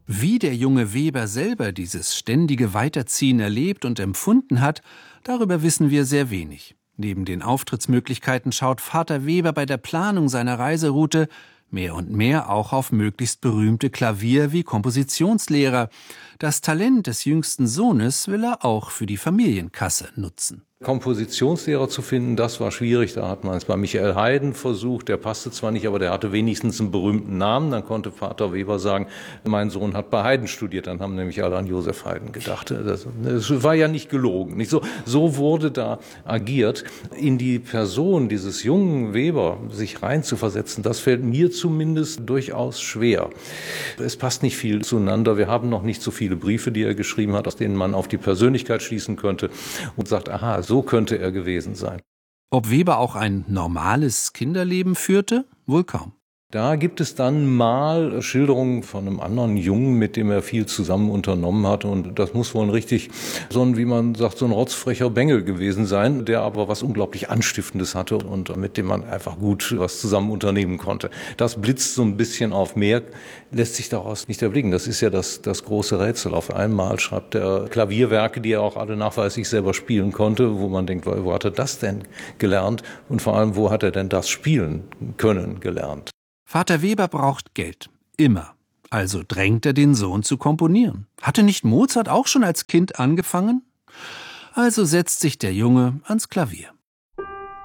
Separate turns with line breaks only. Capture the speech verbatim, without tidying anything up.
Wie der junge Weber selber dieses ständige Weiterziehen erlebt und empfunden hat, darüber wissen wir sehr wenig. Neben den Auftrittsmöglichkeiten schaut Vater Weber bei der Planung seiner Reiseroute mehr und mehr auch auf möglichst berühmte Klavier- wie Kompositionslehrer. Das Talent des jüngsten Sohnes will er auch für die Familienkasse nutzen.
Kompositionslehrer zu finden, das war schwierig. Da hat man es bei Michael Haydn versucht. Der passte zwar nicht, aber der hatte wenigstens einen berühmten Namen. Dann konnte Vater Weber sagen, mein Sohn hat bei Haydn studiert. Dann haben nämlich alle an Joseph Haydn gedacht. Das, das war ja nicht gelogen. Nicht so, so wurde da agiert. In die Person dieses jungen Weber sich reinzuversetzen, das fällt mir zumindest durchaus schwer. Es passt nicht viel zueinander. Wir haben noch nicht so viele Briefe, die er geschrieben hat, aus denen man auf die Persönlichkeit schließen könnte und sagt, aha, so könnte er gewesen sein.
Ob Weber auch ein normales Kinderleben führte? Wohl kaum.
Da gibt es dann mal Schilderungen von einem anderen Jungen, mit dem er viel zusammen unternommen hat. Und das muss wohl ein richtig, so ein, wie man sagt, so ein rotzfrecher Bengel gewesen sein, der aber was unglaublich Anstiftendes hatte und mit dem man einfach gut was zusammen unternehmen konnte. Das blitzt so ein bisschen auf. Mehr lässt sich daraus nicht erblicken. Das ist ja das, das große Rätsel. Auf einmal schreibt er Klavierwerke, die er auch alle nachweislich selber spielen konnte, wo man denkt, wo hat er das denn gelernt? Und vor allem, wo hat er denn das spielen können gelernt?
Vater Weber braucht Geld. Immer. Also drängt er den Sohn zu komponieren. Hatte nicht Mozart auch schon als Kind angefangen? Also setzt sich der Junge ans Klavier.